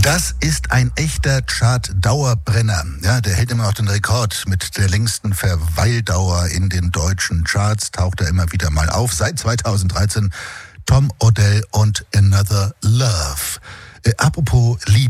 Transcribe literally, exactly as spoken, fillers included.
Das ist ein echter Chart-Dauerbrenner. Ja, der hält immer noch den Rekord mit der längsten Verweildauer in den deutschen Charts. Taucht er immer wieder mal auf. Seit zweitausenddreizehn Tom Odell und Another Love. Äh, apropos Liebe.